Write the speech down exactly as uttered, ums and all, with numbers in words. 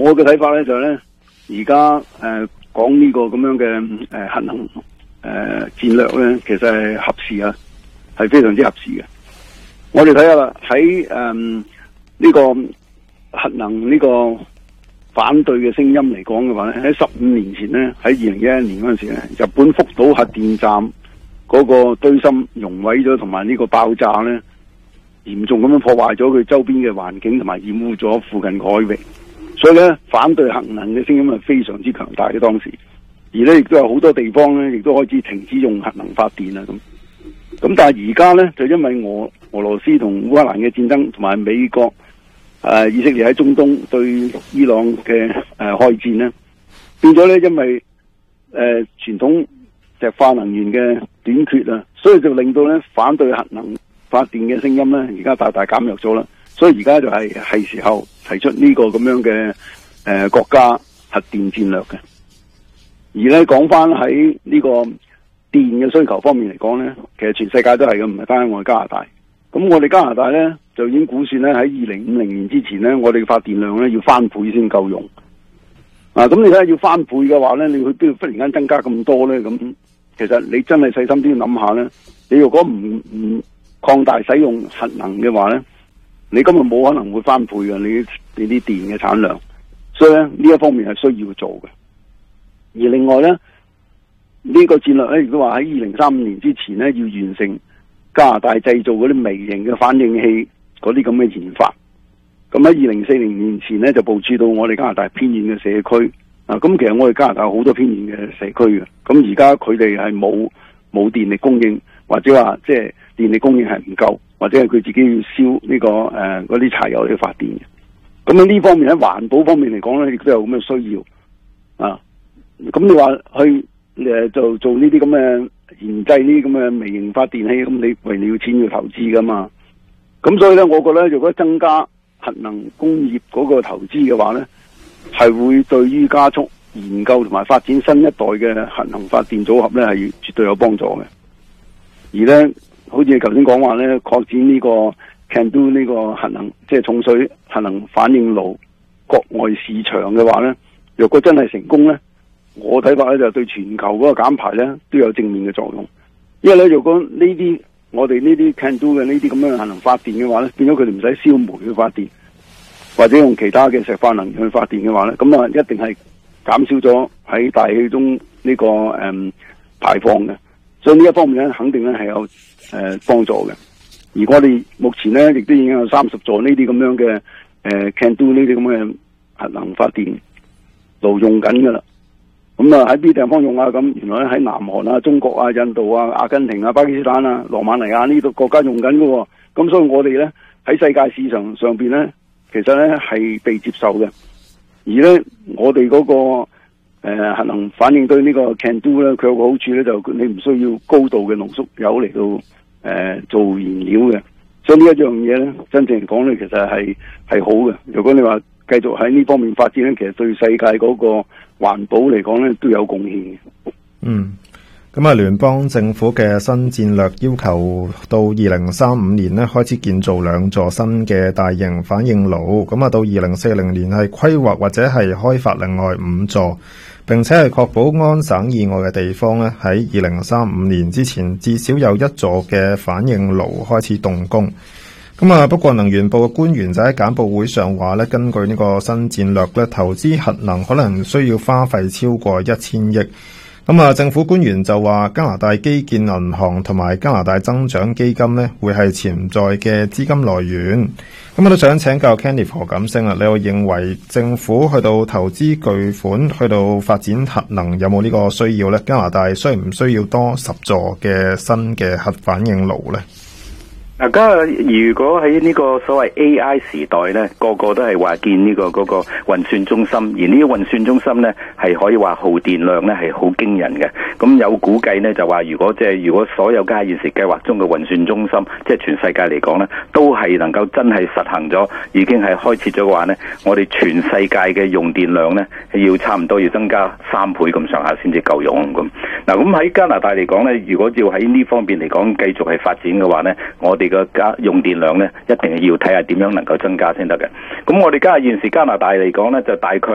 我嘅睇法咧就係咧，而家誒講呢個咁樣嘅誒、呃、核能誒、呃、戰略咧，其實係合時啊，係非常之合時嘅。我哋睇下啦，喺誒呢個核能呢個反對嘅聲音嚟講嘅話咧，喺十五年前咧，喺二零一一年嗰陣時咧，日本福島核電站嗰個堆芯熔毀咗，同埋呢個爆炸咧，嚴重咁樣破壞咗佢周邊嘅環境，同埋染污咗附近海域。所以咧，反對核能嘅聲音係非常之強大嘅當時。而咧亦都有好多地方咧，亦都開始停止用核能發電啦咁。咁但係而家咧，就因為俄俄羅斯同烏克蘭嘅戰爭，同埋美國誒、呃、以色列喺中東對伊朗嘅誒、呃、開戰咧，變咗咧因為誒、呃、傳統石化能源嘅短缺啊，所以就令到咧反對核能發電嘅聲音咧，而家大大減弱咗啦。所以而家就係、是、係時候提出呢個咁樣嘅誒、呃、國家核電戰略嘅。而咧講翻喺呢個電嘅需求方面嚟講咧，其實全世界都係嘅，唔係單係我哋加拿大。咁我哋加拿大咧就已經估算咧喺二零五零年之前咧，我哋嘅發電量咧要翻倍先夠用。啊，咁你睇下要翻倍嘅話咧，你去邊度忽然間增加咁多咧？咁其實你真係細心啲諗下咧，你如果唔唔擴大使用核能嘅話咧，你根本冇可能會翻倍嘅你你啲電嘅產量。所以咧呢一方面係需要做嘅。而另外咧，呢、這個戰略咧亦都話喺二零三五年之前咧要完成加拿大製造嗰啲微型嘅反應器嗰啲咁嘅研發。咁喺二零四零年前咧就部署到我哋加拿大偏遠嘅社區。啊，咁其實我哋加拿大有好多偏遠嘅社區嘅。咁而家佢哋係冇冇電力供應，或者話即係電力供應係唔夠，或者係佢自己要燒呢、這個誒嗰啲柴油去發電嘅。咁喺呢方面喺環保方面嚟講咧，亦都有咁嘅需要。啊，咁你話去誒就做呢啲咁嘅研製呢啲咁嘅微型發電器，咁你為你要錢要投資噶嘛？咁所以咧，我覺得如果增加核能工業嗰個投資嘅話咧，係會對於加速研究同埋發展新一代嘅核能發電組合咧，係絕對有幫助嘅。而咧，好似你頭先講話咧，擴展呢個 CANDU 呢個核能即係重水核能反應爐國外市場嘅話咧，若果真係成功咧，我睇法咧就對全球嗰個減排咧都有正面嘅作用。因為咧，如果呢啲我哋呢啲 CANDU 嘅呢啲咁樣嘅核能發電嘅話咧，變咗佢哋唔使燒煤去發電，或者用其他嘅石化能源去發電嘅話咧，咁啊一定係減少咗喺大氣中呢、這個誒、嗯、排放嘅。所以呢一方面咧，肯定咧係有誒幫、呃、助嘅。而我哋目前咧亦都已經有三十座呢啲咁樣嘅誒 CANDU 呢啲咁嘅核能發電爐用緊噶啦。咁啊喺邊啲地方用啊？咁原來咧喺南韓啊、中國啊、印度啊、阿根廷啊、巴基斯坦啊、羅馬尼亞呢度國家用緊噶。咁所以我哋咧喺世界市場上邊咧，其實咧係被接受嘅。而咧我哋嗰、那個誒、呃、核能反應堆呢個 CANDU 咧，佢有個好處咧，就你唔需要高度嘅濃縮鈾嚟到誒、呃、做燃料嘅。所以呢一樣嘢咧，真正嚟講咧，其實係係好嘅。如果你話繼續喺呢方面發展咧，其實對世界嗰個環保嚟講咧都有貢獻嘅。 嗯，咁啊，聯邦政府嘅新戰略要求到二零三五年咧開始建造兩座新嘅大型反應爐，咁啊到二零四零年係規劃或者係開發另外五座，並且係確保安省以外嘅地方咧喺二零三五年之前至少有一座嘅反應爐開始動工。咁啊，不過能源部嘅官員就喺簡報會上話咧，根據呢個新戰略咧，投資核能可能需要花費超過一千億。咁啊，政府官員就話加拿大基建銀行同埋加拿大增長基金咧，會係潛在嘅資金來源。咁我都想請教 Kenneth 何錦星啊，你又認為政府去到投資巨款去到發展核能有冇呢個需要咧？加拿大需唔需要多十座嘅新嘅核反應爐咧？ 嗱，家如果喺呢個所謂 A I 時代咧，個個都係話建呢個嗰個運算中心，而呢啲運算中心咧係可以話耗電量咧係好驚人嘅。咁有估計咧就話，如果即係如果所有家現時計劃中嘅運算中心，即係全世界嚟講咧，都係能夠真係實行咗，已經係開設咗嘅話咧，我哋全世界嘅用電量咧係要差唔多要增加三倍咁上下先至夠用咁。嗱，咁喺加拿大嚟講咧，如果要喺呢方面嚟講繼續係發展嘅話咧，我哋個加用電量咧，一定係要睇下點樣能夠增加先得嘅。咁我哋家現時加拿大嚟講咧，就大概